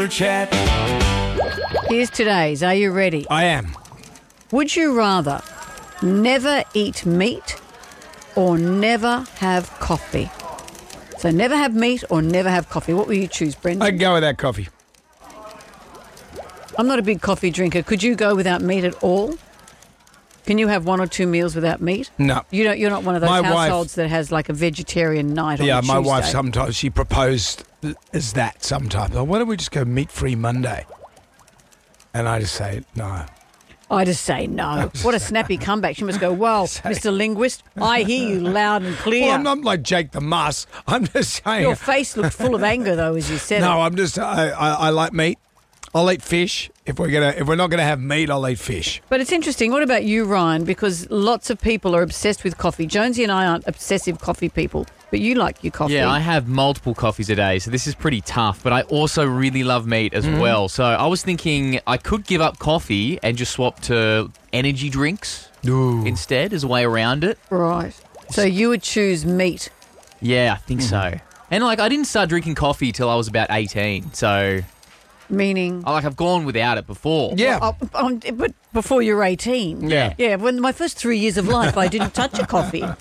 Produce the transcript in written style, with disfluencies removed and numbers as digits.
Chat. Here's today's. Are you ready? I am. Would you rather never eat meat or never have coffee? So never have meat or never have coffee. What will you choose, Brendan? I can go without coffee. I'm not a big coffee drinker. Could you go without meat at all? Can you have 1 or 2 meals without meat? No. You're not one of those My wife- households that has like a vegetarian night on a Yeah, Tuesday. my wife sometimes, she proposed as that sometimes. Oh, why don't we just go meat-free Monday? And I just say, no. I just say no. What a snappy comeback. She must go, well, Mr. Linguist, I hear you loud and clear. Well, I'm not like Jake the Muss. I'm just saying. Your face looked full of anger, though, as you said it. No, I'm just, I like meat. I'll eat fish. If we're not gonna have meat, I'll eat fish. But it's interesting. What about you, Ryan? Because lots of people are obsessed with coffee. Jonesy and I aren't obsessive coffee people, but you like your coffee. Yeah, I have multiple coffees a day, so this is pretty tough. But I also really love meat as well. So I was thinking I could give up coffee and just swap to energy drinks instead as a way around it. Right. So you would choose meat. Yeah, I think so. And I didn't start drinking coffee till I was about 18, so Meaning? I've gone without it before. Yeah. But before you're 18. Yeah. Yeah, when my first 3 years of life, I didn't touch a coffee.